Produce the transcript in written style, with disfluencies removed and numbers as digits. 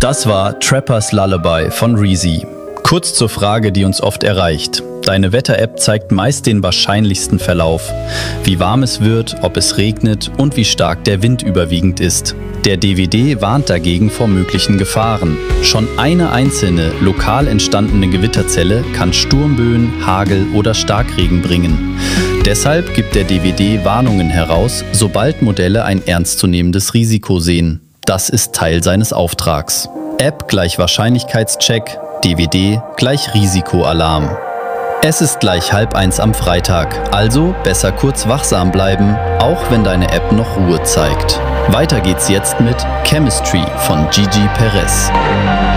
Das war Trappers Lullaby von Reezy. Kurz zur Frage, die uns oft erreicht. Deine Wetter-App zeigt meist den wahrscheinlichsten Verlauf. Wie warm es wird, ob es regnet und wie stark der Wind überwiegend ist. Der DWD warnt dagegen vor möglichen Gefahren. Schon eine einzelne, lokal entstandene Gewitterzelle kann Sturmböen, Hagel oder Starkregen bringen. Deshalb gibt der DWD Warnungen heraus, sobald Modelle ein ernstzunehmendes Risiko sehen. Das ist Teil seines Auftrags. App gleich Wahrscheinlichkeitscheck, DWD gleich Risikoalarm. Es ist gleich 12:30 am Freitag, also besser kurz wachsam bleiben, auch wenn deine App noch Ruhe zeigt. Weiter geht's jetzt mit Chemistry von Gigi Perez.